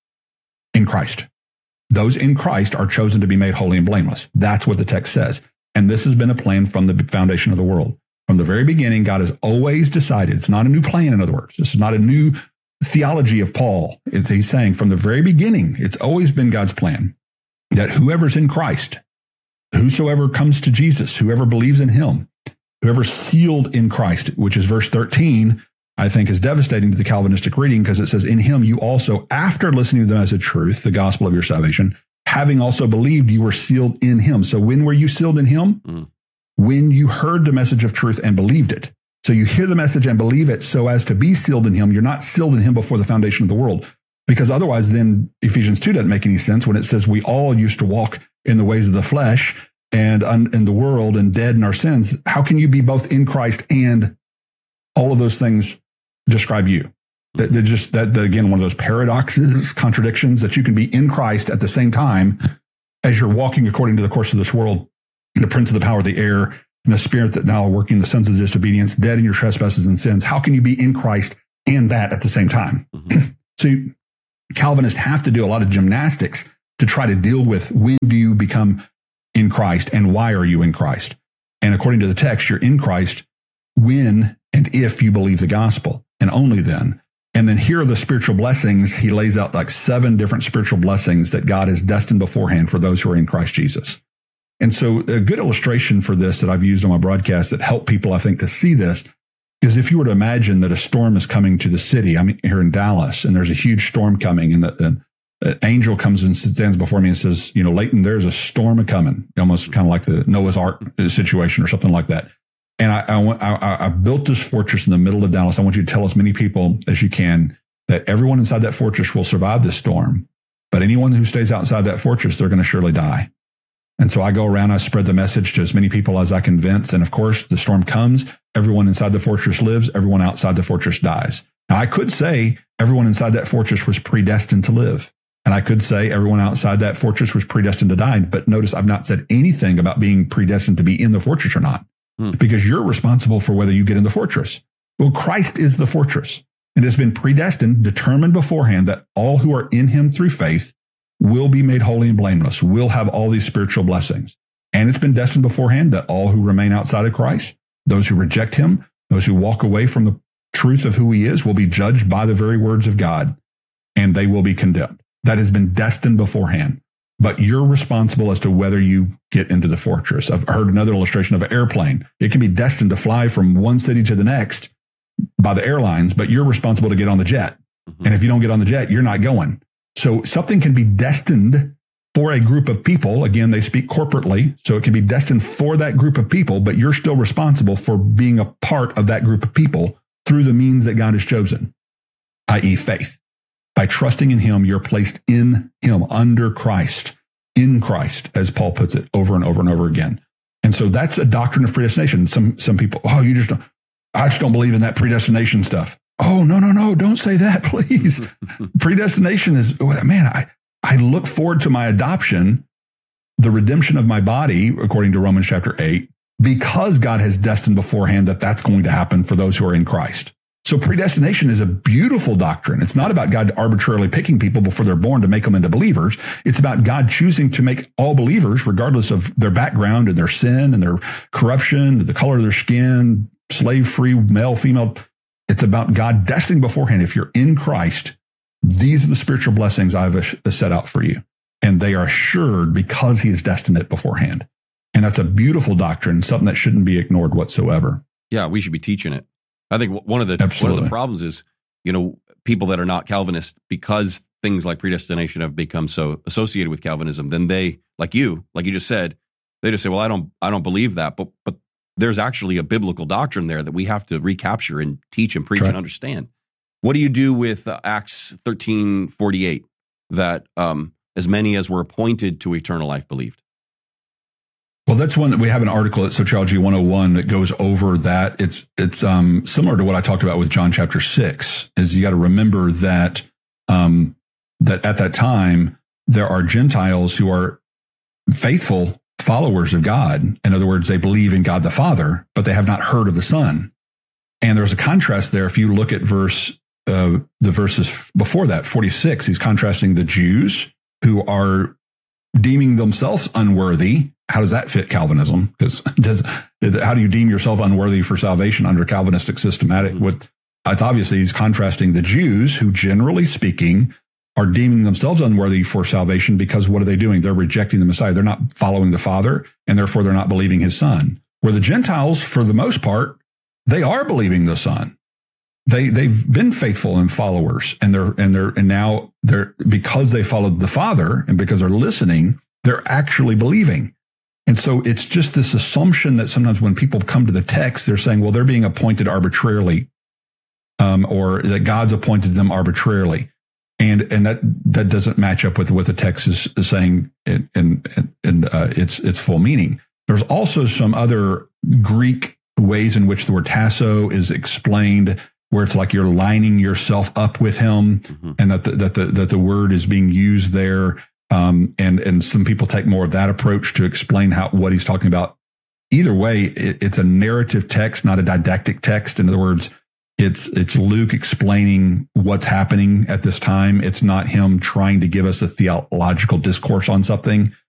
in Christ? Those in Christ are chosen to be made holy and blameless. That's what the text says. And this has been a plan from the foundation of the world. From the very beginning, God has always decided. It's not a new plan, in other words. This is not a new theology of Paul. He's saying from the very beginning, it's always been God's plan that whoever's in Christ, whosoever comes to Jesus, whoever believes in him, whoever's sealed in Christ, which is verse 13, I think is devastating to the Calvinistic reading, because it says, in him you also, after listening to the message of truth, the gospel of your salvation, having also believed, you were sealed in him. So when were you sealed in him? When you heard the message of truth and believed it. So you hear the message and believe it so as to be sealed in him. You're not sealed in him before the foundation of the world. Because otherwise, then Ephesians 2 doesn't make any sense when it says we all used to walk in the ways of the flesh and in the world and dead in our sins. How can you be both in Christ and all of those things describe you? That again, one of those paradoxes, contradictions, that you can be in Christ at the same time as you're walking according to the course of this world, the prince of the power of the air, and the spirit that now are working the sons of disobedience, dead in your trespasses and sins. How can you be in Christ and that at the same time? Mm-hmm. So Calvinists have to do a lot of gymnastics to try to deal with when do you become in Christ and why are you in Christ? And according to the text, you're in Christ when and if you believe the gospel, and only then. And then here are the spiritual blessings. He lays out like 7 different spiritual blessings that God has destined beforehand for those who are in Christ Jesus. And so a good illustration for this that I've used on my broadcast that help people, I think, to see this is if you were to imagine that a storm is coming to the city. I'm here in Dallas, and there's a huge storm coming, and an angel comes and stands before me and says, Leighton, there's a storm coming, almost kind of like the Noah's Ark situation or something like that. And I built this fortress in the middle of Dallas. I want you to tell as many people as you can that everyone inside that fortress will survive this storm. But anyone who stays outside that fortress, they're going to surely die. And so I go around, I spread the message to as many people as I convince. And of course, the storm comes. Everyone inside the fortress lives. Everyone outside the fortress dies. Now, I could say everyone inside that fortress was predestined to live. And I could say everyone outside that fortress was predestined to die. But notice I've not said anything about being predestined to be in the fortress or not. Because you're responsible for whether you get in the fortress. Well, Christ is the fortress. It has been predestined, determined beforehand that all who are in him through faith will be made holy and blameless, will have all these spiritual blessings. And it's been destined beforehand that all who remain outside of Christ, those who reject him, those who walk away from the truth of who he is, will be judged by the very words of God, and they will be condemned. That has been destined beforehand. But you're responsible as to whether you get into the fortress. I've heard another illustration of an airplane. It can be destined to fly from one city to the next by the airlines, but you're responsible to get on the jet. Mm-hmm. And if you don't get on the jet, you're not going. So something can be destined for a group of people. Again, they speak corporately, so it can be destined for that group of people, but you're still responsible for being a part of that group of people through the means that God has chosen, i.e. faith. By trusting in him, you're placed in him, under Christ, in Christ, as Paul puts it over and over and over again. And so that's a doctrine of predestination. Some people, I just don't believe in that predestination stuff. Oh, no, don't say that, please. Predestination is, man, I look forward to my adoption, the redemption of my body, according to Romans chapter 8, because God has destined beforehand that that's going to happen for those who are in Christ. So predestination is a beautiful doctrine. It's not about God arbitrarily picking people before they're born to make them into believers. It's about God choosing to make all believers, regardless of their background and their sin and their corruption, the color of their skin, slave-free, male, female. It's about God destining beforehand. If you're in Christ, these are the spiritual blessings I've set out for you. And they are assured because he has destined it beforehand. And that's a beautiful doctrine, something that shouldn't be ignored whatsoever.
Yeah, we should be teaching it. I think one of the problems is, people that are not Calvinist, because things like predestination have become so associated with Calvinism, then they, like you just said, they just say, well, I don't believe that. But there's actually a biblical doctrine there that we have to recapture and teach and preach and understand. What do you do with Acts 13:48, that as many as were appointed to eternal life believed?
Well, that's one that we have an article at Sociology 101 that goes over that. It's similar to what I talked about with John chapter 6, is you got to remember that, that at that time, there are Gentiles who are faithful followers of God. In other words, they believe in God the Father, but they have not heard of the Son. And there's a contrast there. If you look at the verses before that, 46, he's contrasting the Jews who are deeming themselves unworthy. How does that fit Calvinism? Because how do you deem yourself unworthy for salvation under Calvinistic systematic? It's obviously he's contrasting the Jews who, generally speaking, are deeming themselves unworthy for salvation because what are they doing? They're rejecting the Messiah. They're not following the Father, and therefore they're not believing his Son. Where the Gentiles, for the most part, they are believing the Son. They've been faithful and followers, and now because they followed the Father and because they're listening, they're actually believing. And so it's just this assumption that sometimes when people come to the text, they're saying, well, they're being appointed arbitrarily, or that God's appointed them arbitrarily. And that doesn't match up with what the text is saying in its full meaning. There's also some other Greek ways in which the word tasso is explained, where it's like you're lining yourself up with him, and that the word is being used there. And some people take more of that approach to explain what he's talking about either way, it's a narrative text, not a didactic text. In other words, it's Luke explaining what's happening at this time. It's not him trying to give us a theological discourse on something.